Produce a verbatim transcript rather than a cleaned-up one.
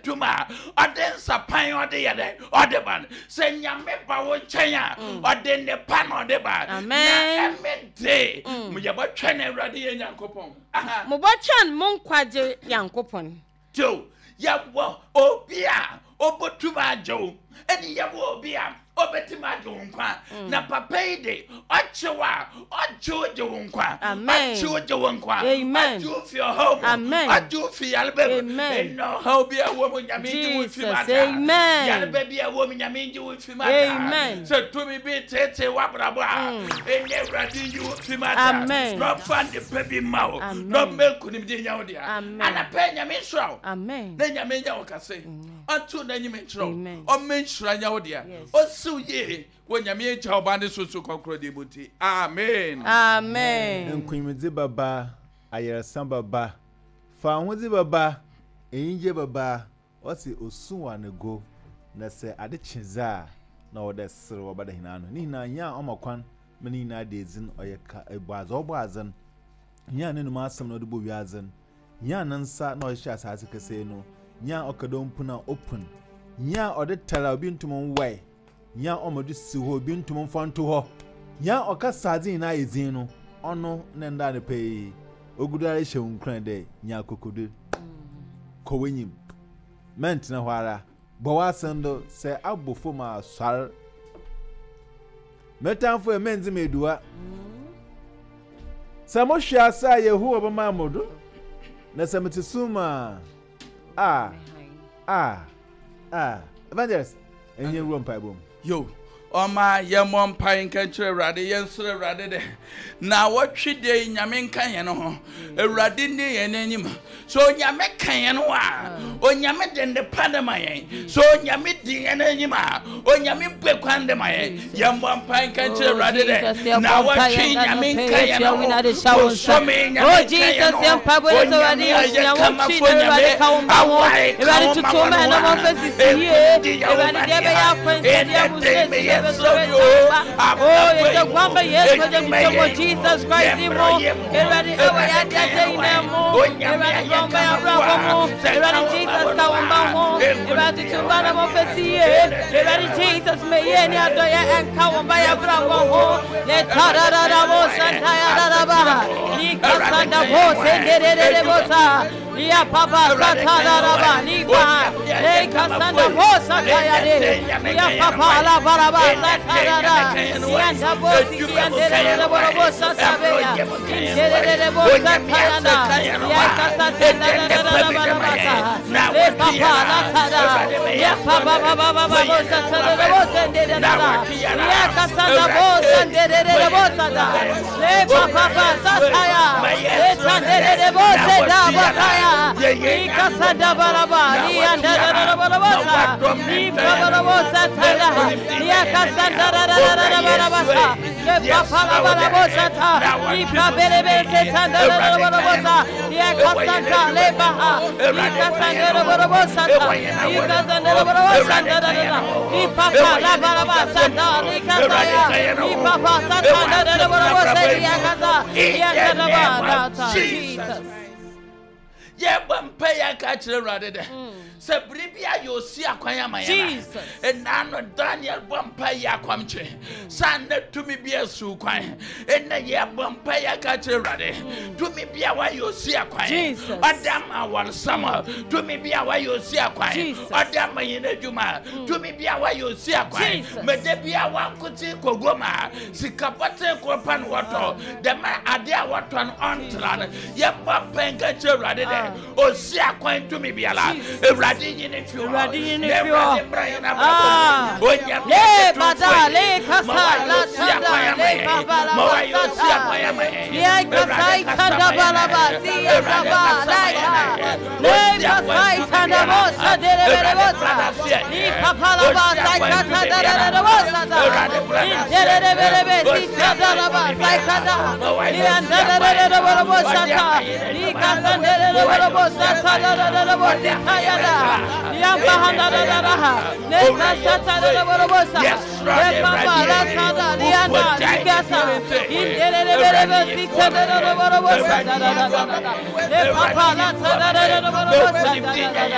tuma ɔde nsapan ɔde yɛde ɔde ba sɛ nyame ba wo nkyɛn a ɔde ne pa na ɔde ba na ɛmɛ de mo yɛbɛtwɛn na awurade yɛ nyankopɔn mo bɔtwɛn mo nkwagye nyankopɔn jo yɛwɔ obi a obotuma agyew ɛne yɛwɔ obi a obetima agyew nkwa na papa yi de ɔkyewa ɔkyew gyew nkwa ɔkyew gyew nkwa ɔkyew fi ɔhɔ mu ɔkyew fi yaleba mu ɛnna ɔhɔ bi a wɔ mu nyame gye wo fi mata yaleba bi a wɔ mu nyame gye wo fi mata sɛ tumi bi tete wabrabɔ a ɛnyɛ awurade gye wo fi mata na ɔfa nnipa bi ma wo na ɔmma nkonimdi nya wo dea anapɛ nyame nhyira wo na nyame nya wo kase ɔnto n'anim nkyerɛ wo ɔmma nhyira nya wo dea ye wo nyame echa obande soso kokro de boti amen amen nkwimdze baba ayersan baba fa hodze baba eyinje baba osi osunwa ne go na se ade chiza na woda sere wobada hina no ni na nya omakwan mani na de zin oyeka ebuaza obuazan nya ne no masam no de bo wiazan nya nansa na ohia asase kese no nya okadom puna open nya ode tara obi ntumon wai nya omodu si ho bi ntum mfanto ho nya okasazin na ezin no ono ne nda ne pei ogudare hyew de nya kokodu kowanyim ment na hwara bowasendo se abofo ma swar metanfo emenzi medua samo hwia sa yehu oba mamodu na sametisuma ah ah ah evangelist enye ruo mpa bom yo Oma yemon pain kantre rade yensre rade de na wotwe de nyame nkan ye no ho ewrade ndi ye n'anyim so nyame kan ye no a onyame de ne padama ye so nyame di ye n'anyim a onyame bwekwan de ma ye yemon pain kantre rade de na wotwe nyame nkan ye no ho so me nyame oh Jesus yempa bo so rade ye na wotwe de rade ka wo ma ho ewrade tutu ma na mo fasisi ye ewrade de be ya kwanti dia mu se oh, it's a wonder, yes, for the name of Jesus Christ. Ready, oh, I tell you now, ready, come by a bravo, ready, Jesus, come on, ready to run a office, ready, Jesus, may any other and come by a bravo, let Tarabos and Tayaraba, Nikasanda Bos and Dedebosa. Ya papa sataraba niba le kasanda bosa tayade ya papa la baraba satarara ya ndabosi ya ndere bosa tabeya ndere bosa tayana ya kasanda baraba le papa la tada ya papa baba baba bosa tayade bosa ndere ya kasanda bosa ndere bosa da le papa sataya le tandere bosa da bakaya ni kasanda baraba ni andara baraba ni baraba tala ni kasanda baraba ni papa baraba tata ni kabere se tanda baraba ni kasanda lebaha ni kasanda baraba tata ni kasanda baraba tata ni papa la baraba tata ni kasaya ni papa tata baraba tata ni kasanda baraba Jesus yeah, bumpy, I catch the rather than Sabribia, you see a quayama, Jesus, and Nano Daniel bumpy, I come to Sand to me be a su quay, and the year bumpy, I catch a rather to me be a way you see a quay, a damn our summer, to me be a way you see a quay, a damn in a juma, to me be a way you see a quay, but there be a one could see Kogoma, Sikapate Kopan water, the man Adia water on Tran, Yabba catch a rather. Oh, see, I point to me, be alive. A radin if you radin if you are. Ah, le bada le kasa la tada le baba la kasa. Ya kasa tada bala basi ya baba la ya. Le kasa tada bosa de le bosa. Ni papa la basa kata da da bosa da. Ni de de de de si tada la basa kata. Ni anda da da da bosa da. Ni kasa de de Bosa tada da da bosa tayada yamba handa da da ha ne kasa tada da bosa ne papa la tada lianda ligasa indere de bere si tada da da bosa da da ne papa la tada da da bosa